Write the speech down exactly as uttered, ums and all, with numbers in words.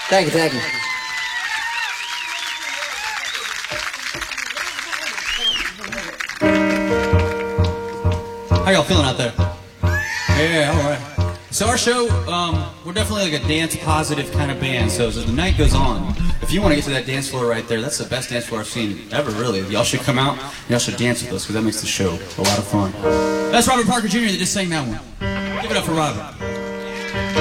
Thank you, thank you. How y'all feeling out there? Yeah, all right. So our show, um, we're definitely like a dance-positive kind of band. So as the night goes on, if you want to get to that dance floor right there, that's the best dance floor I've seen ever, really. Y'all should come out, y'all should dance with us, because that makes the show a lot of fun. That's Robert Parker Junior that just sang that one. Give it up for Robert.